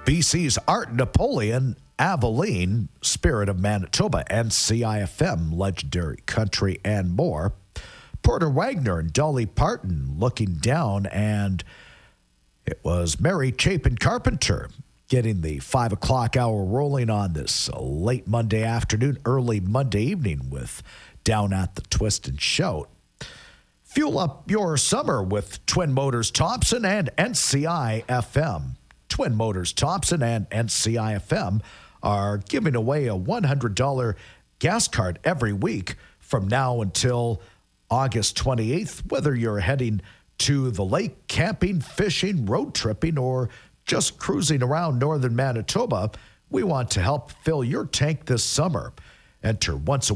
BC's Art Napoleon, Aveline, Spirit of Manitoba, NCIFM, Legendary Country, and more. Porter Wagner and Dolly Parton, Looking Down, and it was Mary Chapin Carpenter getting the 5 o'clock hour rolling on this late Monday afternoon, early Monday evening with Down at the Twist and Shout. Fuel up your summer with Twin Motors Thompson and NCIFM. Twin Motors Thompson and NCIFM are giving away a $100 gas card every week from now until August 28th, whether you're heading to the lake, camping, fishing, road tripping, or just cruising around northern Manitoba. We want to help fill your tank this summer. Enter once a